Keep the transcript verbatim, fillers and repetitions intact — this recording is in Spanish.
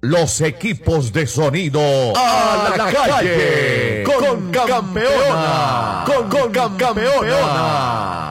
los equipos de sonido a la calle con campeona, con campeona.